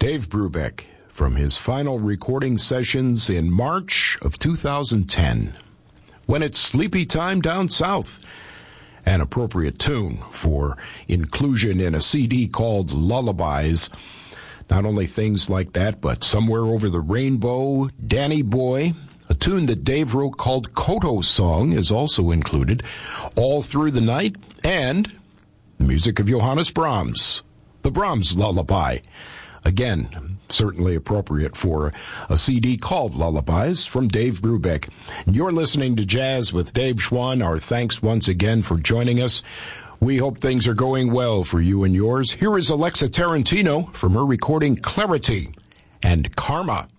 Dave Brubeck from his final recording sessions in March of 2010. When it's sleepy time down south. An appropriate tune for inclusion in a CD called Lullabies. Not only things like that, but Somewhere Over the Rainbow, Danny Boy, a tune that Dave wrote called Koto Song is also included, All Through the Night, and the music of Johannes Brahms, the Brahms Lullaby. Again, certainly appropriate for a CD called Lullabies from Dave Brubeck. You're listening to Jazz with Dave Schwann. Our thanks once again for joining us. We hope things are going well for you and yours. Here is Alexa Tarantino from her recording Clarity and Karma.